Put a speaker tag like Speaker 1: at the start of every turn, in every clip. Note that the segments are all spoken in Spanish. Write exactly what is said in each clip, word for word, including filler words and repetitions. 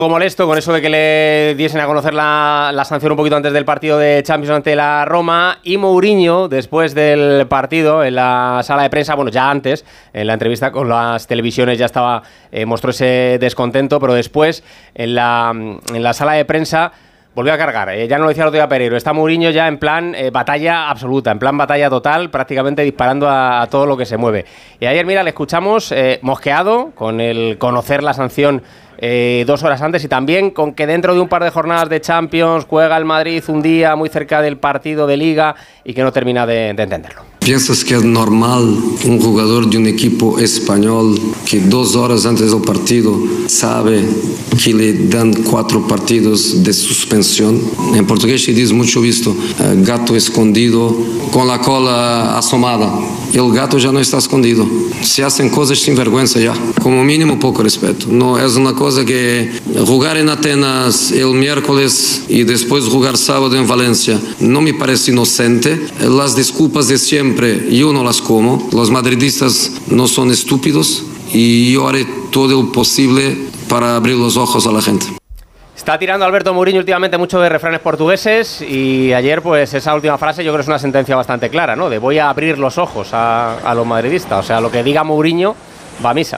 Speaker 1: molesto con eso de que le diesen a conocer la, la sanción un poquito antes del partido de Champions ante la Roma, y Mourinho, después del partido, en la sala de prensa, bueno, ya antes, en la entrevista con las televisiones ya estaba, eh, mostró ese descontento, pero después, en la, en la sala de prensa, volvió a cargar, eh, ya no lo decía el otro día Pereiro, está Mourinho ya en plan eh, batalla absoluta, en plan batalla total, prácticamente disparando a, a todo lo que se mueve. Y ayer, mira, le escuchamos eh, mosqueado con el conocer la sanción eh, dos horas antes, y también con que dentro de un par de jornadas de Champions juega el Madrid un día muy cerca del partido de Liga y que no termina de, de entenderlo.
Speaker 2: ¿Piensas que es normal un jugador de un equipo español que dos horas antes del partido sabe que le dan cuatro partidos de suspensión? En portugués se dice mucho visto, gato escondido con la cola asomada. El gato ya no está escondido. Se hacen cosas sin vergüenza ya. Como mínimo poco respeto. No es una cosa que jugar en Atenas el miércoles y después jugar sábado en Valencia no me parece inocente. Las disculpas de siempre yo no las como. Los madridistas no son estúpidos y yo haré todo lo posible para abrir los ojos a la gente.
Speaker 1: Está tirando Alberto Mourinho últimamente mucho de refranes portugueses, y ayer pues esa última frase yo creo que es una sentencia bastante clara, ¿no? De voy a abrir los ojos a, a los madridistas, o sea, lo que diga Mourinho va a misa.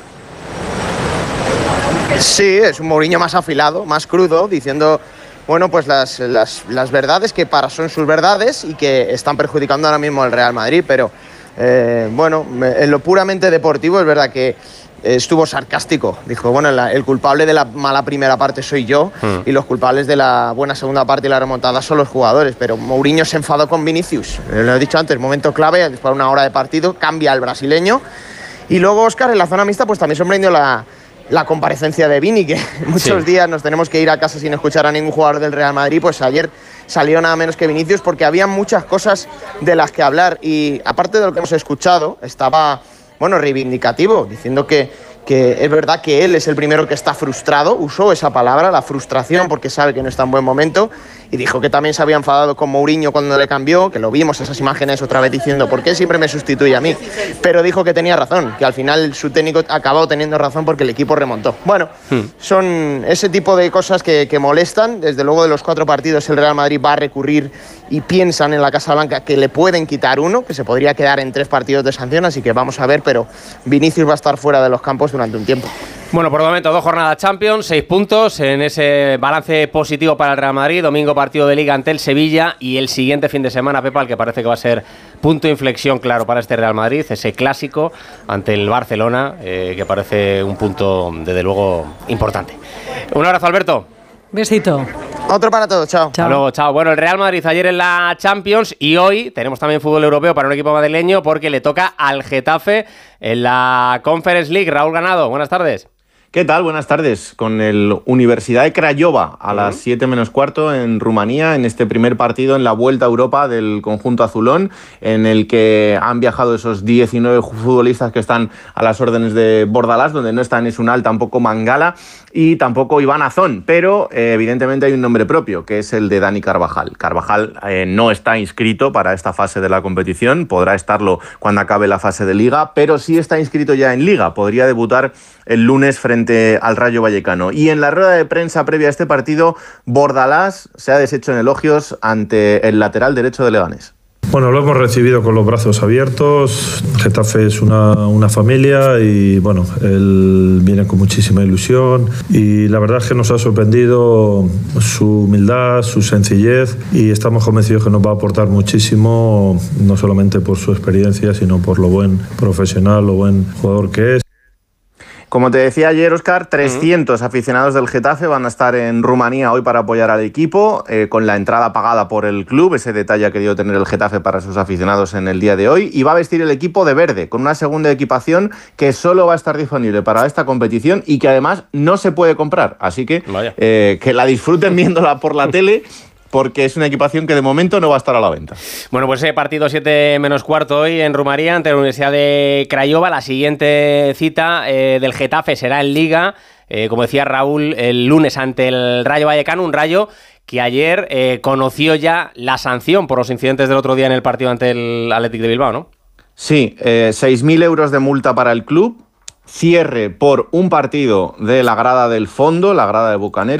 Speaker 3: Sí, es un Mourinho más afilado, más crudo, diciendo, bueno, pues las, las, las verdades que para son sus verdades y que están perjudicando ahora mismo al Real Madrid, pero eh, bueno, en lo puramente deportivo es verdad que estuvo sarcástico. Dijo, bueno, la, el culpable de la mala primera parte soy yo mm. y los culpables de la buena segunda parte y la remontada son los jugadores. Pero Mourinho se enfadó con Vinicius. Lo he dicho antes, momento clave, después de una hora de partido, cambia al brasileño. Y luego, Óscar, en la zona mixta, pues también sorprendió la, la comparecencia de Vini, que muchos sí. días nos tenemos que ir a casa sin escuchar a ningún jugador del Real Madrid. Pues ayer salió nada menos que Vinicius, porque había muchas cosas de las que hablar. Y aparte de lo que hemos escuchado, estaba... bueno, reivindicativo, diciendo que, que es verdad que él es el primero que está frustrado, usó esa palabra, la frustración, porque sabe que no está en buen momento, y dijo que también se había enfadado con Mourinho cuando le cambió, que lo vimos esas imágenes otra vez diciendo, ¿por qué siempre me sustituye a mí? Pero dijo que tenía razón, que al final su técnico acabó teniendo razón porque el equipo remontó. Bueno, hmm. son ese tipo de cosas que, que molestan. Desde luego, de los cuatro partidos el Real Madrid va a recurrir, y piensan en la Casa Blanca que le pueden quitar uno, que se podría quedar en tres partidos de sanción, así que vamos a ver, pero Vinicius va a estar fuera de los campos durante un tiempo.
Speaker 1: Bueno, por el momento dos jornadas Champions, seis puntos en ese balance positivo para el Real Madrid. Domingo partido de Liga ante el Sevilla, y el siguiente fin de semana, Pepa, el que parece que va a ser punto de inflexión claro para este Real Madrid, ese clásico ante el Barcelona, eh, que parece un punto desde luego importante. Un abrazo, Alberto.
Speaker 4: Besito.
Speaker 3: Otro para todos, chao.
Speaker 1: Hasta luego, chao. Bueno, el Real Madrid ayer en la Champions, y hoy tenemos también fútbol europeo para un equipo madrileño, porque le toca al Getafe en la Conference League. Raúl Ganado, buenas tardes.
Speaker 5: ¿Qué tal? Buenas tardes. Con el Universidad de Craiova a las siete menos cuarto en Rumanía, en este primer partido en la Vuelta a Europa del conjunto azulón, en el que han viajado esos diecinueve futbolistas que están a las órdenes de Bordalás, donde no están Esunal, tampoco Mangala y tampoco Iván Azón, pero eh, evidentemente hay un nombre propio, que es el de Dani Carvajal. Carvajal eh, no está inscrito para esta fase de la competición, podrá estarlo cuando acabe la fase de Liga, pero sí está inscrito ya en Liga, podría debutar el lunes frente al Rayo Vallecano. Y en la rueda de prensa previa a este partido, Bordalás se ha deshecho en elogios ante el lateral derecho de Leganés.
Speaker 6: Bueno, lo hemos recibido con los brazos abiertos. Getafe es una, una familia y bueno, él viene con muchísima ilusión, y la verdad es que nos ha sorprendido su humildad, su sencillez, y estamos convencidos que nos va a aportar muchísimo, no solamente por su experiencia, sino por lo buen profesional, lo buen jugador que es.
Speaker 5: Como te decía ayer, Óscar, trescientos uh-huh. aficionados del Getafe van a estar en Rumanía hoy para apoyar al equipo, eh, con la entrada pagada por el club, ese detalle ha querido tener el Getafe para sus aficionados en el día de hoy, y va a vestir el equipo de verde, con una segunda equipación que solo va a estar disponible para esta competición y que además no se puede comprar, así que eh, que la disfruten viéndola por la tele, porque es una equipación que de momento no va a estar a la venta.
Speaker 1: Bueno, pues ese partido siete menos cuarto hoy en Rumanía ante la Universidad de Craiova. La siguiente cita eh, del Getafe será en Liga, eh, como decía Raúl, el lunes ante el Rayo Vallecano, un Rayo que ayer eh, conoció ya la sanción por los incidentes del otro día en el partido ante el Athletic de Bilbao, ¿no?
Speaker 5: Sí, eh, seis mil euros de multa para el club, cierre por un partido de la grada del fondo, la grada de Bucanero.